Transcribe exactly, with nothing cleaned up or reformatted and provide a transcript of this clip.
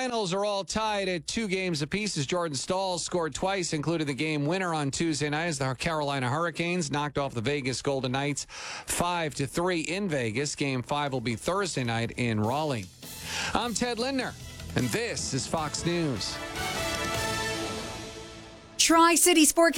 finals are all tied at two games apiece as Jordan Stahl scored twice, including the game winner on Tuesday night as the Carolina Hurricanes knocked off the Vegas Golden Knights five to three in Vegas. Game five will be Thursday night in Raleigh. I'm Ted Lindner, and this is Fox News. Tri-City Sport